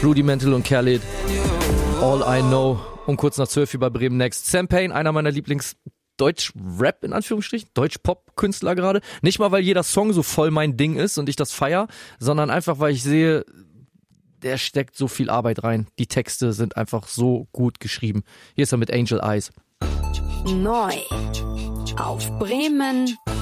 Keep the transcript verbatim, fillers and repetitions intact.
Rudimental und Khalid, All I Know. Und kurz nach zwölf hier bei Bremen Next. Sam Payne, einer meiner Lieblings- Deutsch-Rap in Anführungsstrichen, Deutsch-Pop-Künstler gerade. Nicht mal, weil jeder Song so voll mein Ding ist und ich das feier, sondern einfach, weil ich sehe, der steckt so viel Arbeit rein. Die Texte sind einfach so gut geschrieben. Hier ist er mit Angel Eyes. Neu auf Bremen